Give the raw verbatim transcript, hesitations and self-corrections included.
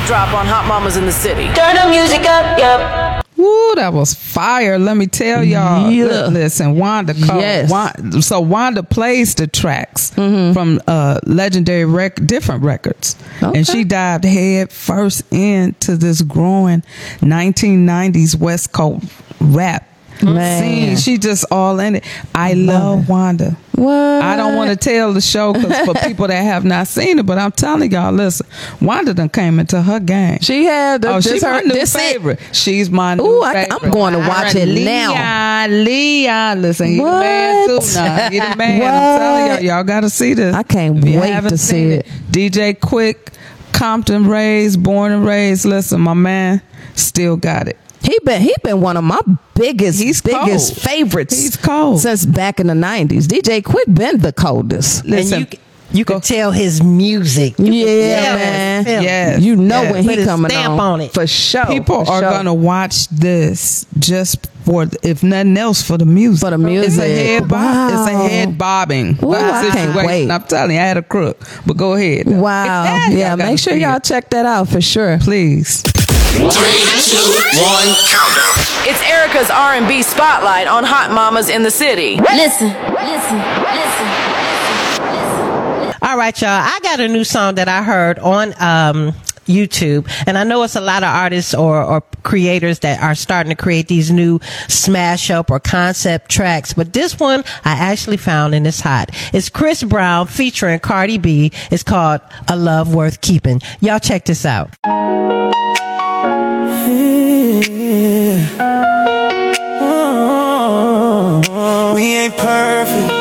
drop on Hot Mamas in the City. Turn the music up, yup. Woo, that was fire. Let me tell y'all. Yeah. Listen, Wanda. Cole, Yes. Wanda, so Wanda plays the tracks Mm-hmm. from uh, legendary rec- different records. Okay. And she dived head first into this growing nineteen nineties West Coast rap Man. scene. She just all in it. I love Wanda. What? I don't want to tell the show 'cause for people that have not seen it, but I'm telling y'all, listen, Wanda done came into her game. She had the, Oh, this she's her, my new this it. favorite. She's my new Ooh, I- favorite. I'm going to watch it now. Leon, Leon, listen, he the man too What? now. He the man. What? I'm telling y'all, y'all got to see this. I can't If you wait haven't to seen see it. D J Quick, Compton raised, born and raised. Listen, my man still got it. He been he been one of my biggest He's biggest cold. favorites. He's cold. Since back in the nineties. D J Quick been the coldest. Listen, and you, you can tell his music. You Yeah, can tell man. his film. Yes, You know yes. when Put he his coming stamp on it. for sure. People for are sure. gonna watch this just for, if nothing else, for the music. For the music. It's a head bob. Wow. It's a head bobbing. Ooh, I can't situation. wait. I'm telling you, I had a crook. But go ahead. Wow. Y'all Yeah, gotta make sure see y'all it. check that out for sure. Please. Three, two, one, countdown. It's Erica's R and B Spotlight on Hot Mamas in the City. Listen, listen, listen. All right, y'all. I got a new song that I heard on um, YouTube, and I know it's a lot of artists or, or creators that are starting to create these new smash up or concept tracks. But this one I actually found, and it's hot. It's Chris Brown featuring Cardi B. It's called "A Love Worth Keeping." Y'all check this out. We ain't perfect,